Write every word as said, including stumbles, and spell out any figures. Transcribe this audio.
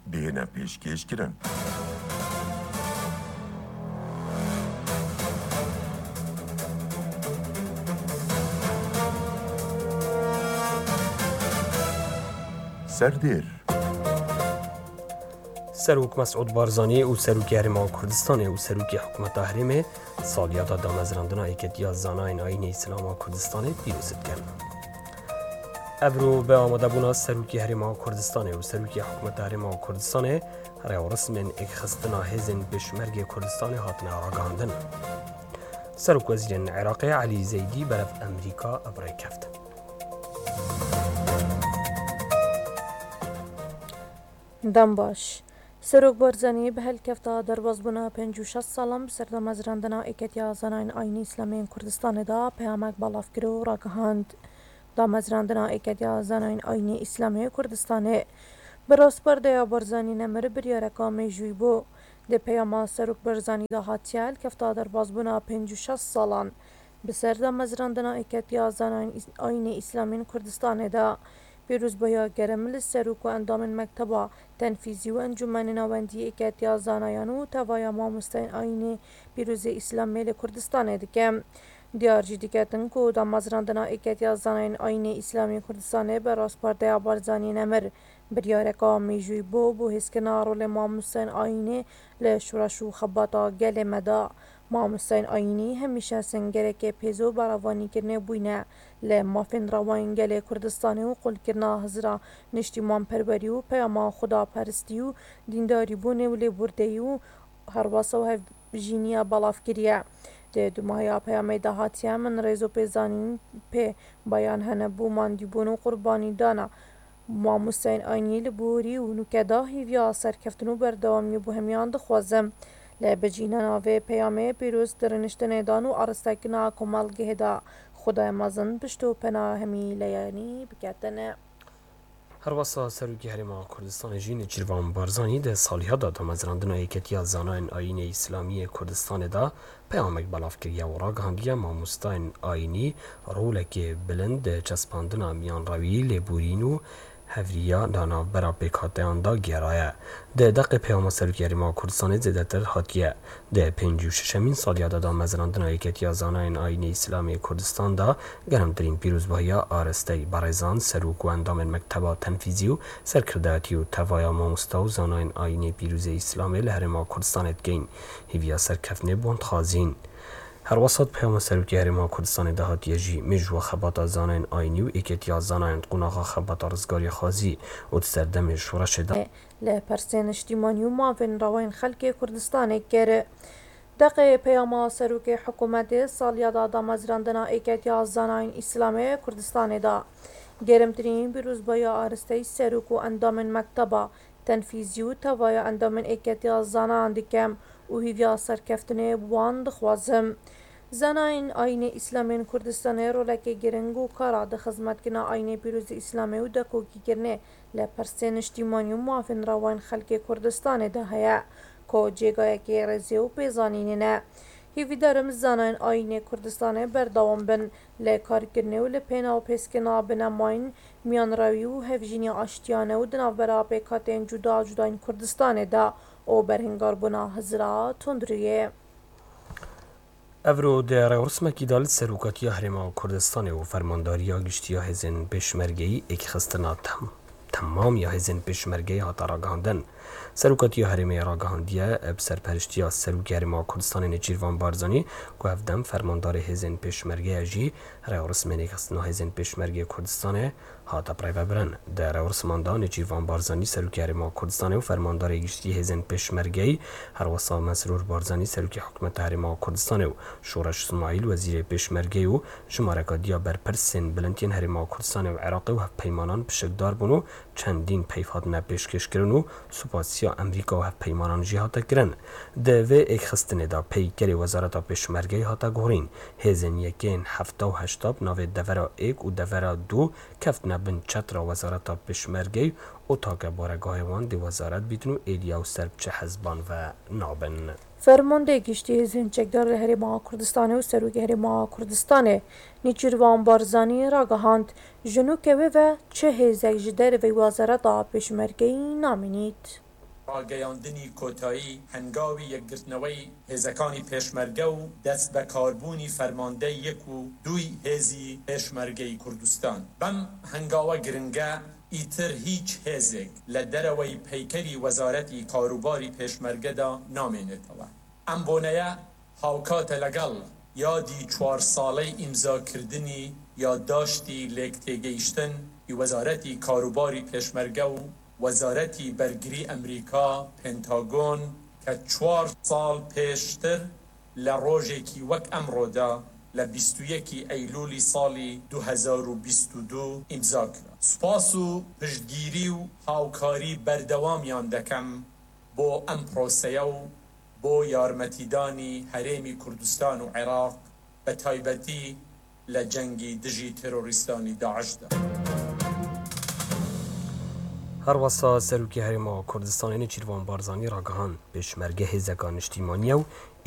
بهێنە پێشکەشکردن. سەردێر سەرۆک مەسعود بارزانî û Serokê Herêma Kurdistanê û Serokê Hikûmeta Herêmê saliyata damezrandina Yekîtiya Zanayên Ayînê Îslama Kurdistanê pîroz dikin. Ev rû bi amadebûna Serokê Herêma Kurdistanê û Serokê Hikûmeta Herêma Kurdistanê rêwresmên êkxistina hêzên Pêşmergê Kurdistanê hatine ragihandin. Serokwezîrên Iraqê Elî Zeydî berev Amerîka ev rêkeft. دەم باش سەرۆک بارزانî bi helkefta derbasbûna pênc û şeş salan bi ser damezrandina Êketiya Zanayên Ayînî Îslamê Kurdistanê da peyamek belav kir û ragihand. Damezrandina Êketiya Zanayên Ayînî Îslamê Kurdistanê bi rastberdeya Barzanî nemir biryareka mêjûyî bû. Di peyama Serok Barzanî de hatiye helkefta derbasbûna pênc û şeş salan bi ser damezrandina Êketiya Zanayên Ayînî Îslamên Kurdistanê de pîrozbûya gerem li serok û endamên mekteba tenfîzî û encûmenê navendî Êketiya Zanayan û tevaya mamosteyên ayînê pîrozê Îslamê li Kurdistanê dike. Diyar jî diketin ku damezrandina Êketiya Zanayên Ayînê Îslamê Kurdistanê bi rastberdeya Barzanî nemir biryareka mêjûyî bû bû hêzkirina rolê mamosteyên ayînê li şûreş û xebata gelê me de. Mamosteyên ayînî hemîşe sengerekê pêz û beravanîkirinê bûyne li mafên rewayên gelê Kurdistanê û qulkirina hizira niştîmanperwerî û peyama xwedaperstî û dîndarîbûnê û lêbûrdeyî û herwasa û hevjîniya belav kiriye. Di dûmahiya peyamê de hatiye min rêzopêzanîn pê beyan henebû mandîbûn û qurbanîdana mamosteyên ayînî li borî û nûkeda hêviya serkeftin û berdewamî buhemiyan dixwazim. Li bijînena vê peyamê pîroz di rêniştinê dan û aristekirina komelgehê de xwedaya mezin pişt û pena hemîleyanî biketin. Herwasa Serokê Herêma Kurdistanê jî Nêçîrvan Barzanî de saliyata damezrandina Yekîtiya Zanayên Ayînê Îslamî Kurdistanê de peyamek belav kiriye û ragihandiye mamosteyên ayînî rolekê bilind di cespandina miyanrewî, lêborîn û hevriya da navbera pêkhateyan da geraye. Di deqê peyama Serokê Herêma Kurdistanê zêdetir hatiye. Di pênc û şeşemîn saliyata damezrandina Yekîtiya Zanayên Ayînê Îslamê Kurdistan da germtirîn pîrozbahiya aristey berêzan, serok û endamên mekteba tenfîzî û serkirdeyetî û tevaya mamosta û zanayên ayînê pîrozê Îslamê li Herêma Kurdistanê dikeyn. Hêviya serkeftinê bon dixwazîn. Herwasat peyama Serokê Herêma Kurdistanê de hatiye jî mêjûwa xebata zanayên ayînî û Êketiya Zanayên qunaxa xebata rizgarî xwazî û di ser demê şoreşê de li persê niştîmanî û mavên rewayên xelkê Kurdistanê kir. Deqê peyama Serokê Hikûmetê saliyata damezrandina Êketiya Zanayên Îslamê Kurdistanê de germtirîn pîrozbûya aristey serok û endamên mekteba tenfîzî û tevaya endamên Êketiya Zanayan dike û hêviya serkeftinê wan dixwazim. Zanayên Ayînê Îslamên Kurdistanê rolekê giring û kara di xizmetkirina ayînê pîrozê Îslamê û dekokîkirinê li persê niştîmanî û mavên rewayên xelkê Kurdistanê de heye ku cêgayekî rêzî û pêzanînê ne. Hêvî derim zanayên ayînê Kurdistanê berdewam bin li karkirinê û li pêna û pêskirina binemayên miyanrewî û hevjîniya aştiyane û di navbera pêkhateyên cuda cudayên Kurdistanê de û berhingarbûna hizira tundriyê. Ev rû di rêwresmekî da li Seroketiya Herêma Kurdistanê û fermandariya giştiya hêzên pêşmergeyî êkxistina temamiya hêzên pêşmergeyî hata ragihandin. Seroketiya Herêmê ragihandiye ev serperiştiya Serokê Herêma Kurdistanê Nêçîrvan Barzanî ku ev dem fermandarê hêzên pêşmergeya jî rêwresmên êkxistina hêzên pêşmergê Kurdistanê hata pirêvebirin. Di rêwresman da Nêçîrvan Barzanî Serokê Herêma Kurdistanê û fermandarê giştî hêzên pêşmergeyî herwasa Mesrûr Barzanî Serokê Hikûmeta Herêma Kurdistanê û Şoreş İsmaîl wezîrê pêşmergeyî û ji marekadiya berpirsên bilindiyên Herêma Kurdistanê û Iraqê û hevpeymanan pişikdar bûn û çendîn peyv hatine pêşkêşkirin û supasiya Amerîka û hevpeymanan jî hate kirin. Di vê êkxistinê de peykerê Wezareta Pêşmergeyî hate guhrîn. Hêzên yekên hefta û heşta bi navê devera êk û devera dû keftine bin çetra Wezareta Pêşmergeyî û take baregahê wan di wezaret bîtin û êliya û serpçe hezban ve nabin. Fermandê giştî hêzên çekdar li Herêma Kurdistanê û Serokê Herêma Kurdistanê Nêçîrvan Barzanî ragihand ji nûkê wê ve çi hêzek ji dervê Wezareta Pêşmergeyî namînît. ڕاگەیاندنی کۆتایی هەنگاوی یەکگرتنەوەی هێزەکانی پێشمەرگە و دەست بە کاربوونی فەرماندەی یەک و دووی هێزی پێشمەرگەی کوردستان. بەم هەنگاوە گرنگە ئیتر هیچ هێزێک لە دەرەوەی پەیکەری وەزارەتی کاروباری پێشمەرگەدا نامێنێتەوە. ئەم بۆنەیە هاوکاتە لەگەڵ یادی چوار ساڵەی ئیمزاکردنی یادداشتی لێکتێگەیشتن وەزارەتی کاروباری پێشمەرگە و وەزارەتی بەرگری ئەمریکا پێنتاگۆن کە چوار ساڵ پێشتر لە ڕۆژێکی وەک ئەمڕۆدا لە بیست و یەکی ئەیلولی ساڵی دوو هەزار و بیست و دوو ئیمزا کرا. سوپاس و پشتگیری و هاوکاری بەردەوامیان دەکەم بۆ ئەم پرۆسەیە و بۆ یارمەتیدانی هەرێمی کوردستان و عێراق بە تایبەتی لە جەنگی دژی تێرۆریستانی داعشدا. هەروەسا سەرۆکی هەرێما کوردستانی نێچیروان بارزانî ڕاگەهاند پێشمەرگە هێزەکان نیشتیمانیە و